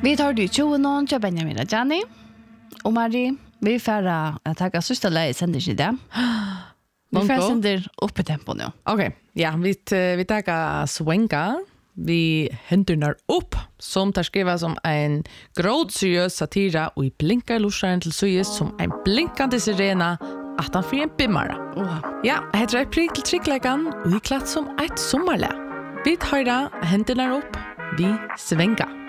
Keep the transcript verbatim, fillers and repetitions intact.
Vi tar det tjugo någon till Benjamin och Jenny. Och Marie, vi får att ta sista läget sänder i det. Vi får sänder upp i tempo nu. Okej, okay. Ja, vi, vi tar swenka. Vi händerna upp som tar skriva som en grådseriös satira och i blinkar lussaren till Suez som en blinkande sirena att han får en bimmare. Oh. Ja, heter ett prik till trickläggan och i klatt som ett sommarlä. Vi tar händerna upp, vi svenka.